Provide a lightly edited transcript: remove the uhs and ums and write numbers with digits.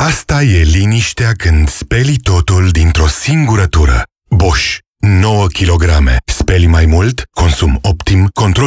Asta e liniștea când speli totul dintr-o singură tură. Bosch. 9 kg. Speli mai mult, consum optim, control